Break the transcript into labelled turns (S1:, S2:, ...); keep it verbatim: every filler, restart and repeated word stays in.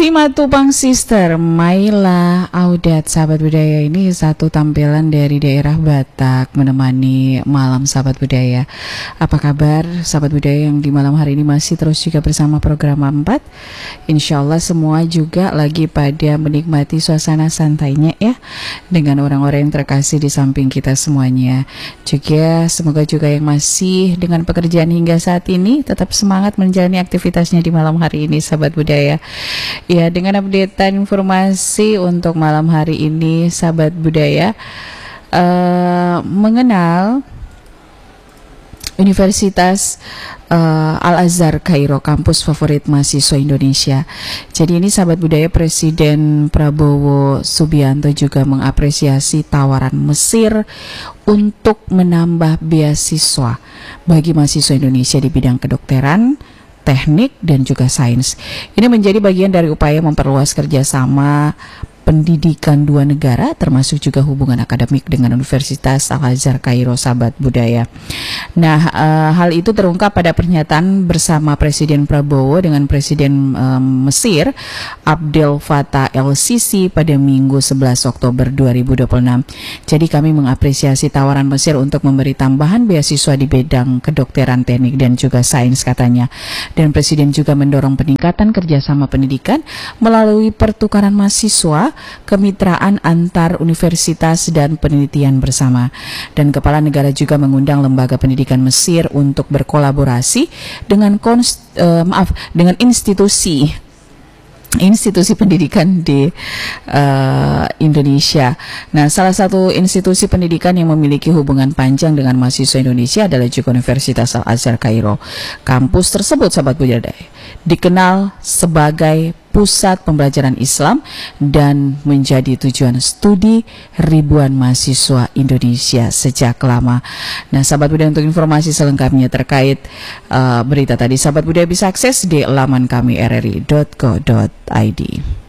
S1: Simatupang Sister Maila Audat. Sahabat budaya, ini satu tampilan dari daerah Batak menemani malam sahabat budaya. Apa kabar sahabat budaya yang di malam hari ini masih terus juga bersama program empat? Insya Allah semua juga lagi pada menikmati suasana santainya ya, dengan orang-orang yang terkasih di samping kita semuanya. Juga semoga juga yang masih dengan pekerjaan hingga saat ini tetap semangat menjalani aktivitasnya di malam hari ini sahabat budaya. Ya, dengan updatean informasi untuk malam hari ini sahabat budaya, uh, mengenal Universitas uh, Al-Azhar Kairo, kampus favorit mahasiswa Indonesia. Jadi ini sahabat budaya, Presiden Prabowo Subianto juga mengapresiasi tawaran Mesir untuk menambah beasiswa bagi mahasiswa Indonesia di bidang kedokteran, teknik, dan juga sains. Ini menjadi bagian dari upaya memperluas kerjasama pendidikan dua negara, termasuk juga hubungan akademik dengan Universitas Al-Azhar Kairo sahabat budaya. Nah, uh, hal itu terungkap pada pernyataan bersama Presiden Prabowo dengan Presiden um, Mesir Abdel Fattah el-Sisi pada Minggu sebelas Oktober dua ribu dua puluh enam. Jadi kami mengapresiasi tawaran Mesir untuk memberi tambahan beasiswa di bidang kedokteran, teknik, dan juga sains katanya. Dan Presiden juga mendorong peningkatan kerjasama pendidikan melalui pertukaran mahasiswa, kemitraan antar universitas, dan penelitian bersama. Dan Kepala Negara juga mengundang Lembaga Pendidikan Mesir untuk berkolaborasi dengan konst, uh, maaf dengan institusi institusi pendidikan di uh, Indonesia. Nah, salah satu institusi pendidikan yang memiliki hubungan panjang dengan mahasiswa Indonesia adalah juga Universitas Al-Azhar Kairo. Kampus tersebut sahabat budaya dikenal sebagai pusat pembelajaran Islam dan menjadi tujuan studi ribuan mahasiswa Indonesia sejak lama. Nah, sahabat budaya, untuk informasi selengkapnya terkait uh, berita tadi, sahabat budaya bisa akses di laman kami r r i dot co dot i d.